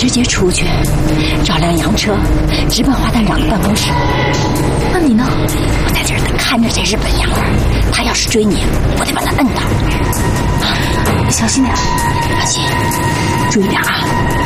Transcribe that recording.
直接出去，找辆洋车，直奔华探长的办公室。 那你呢？ 我在这儿得看着这日本娘们儿，她要是追你，我得把她摁倒。 小心点。 放心，注意点啊。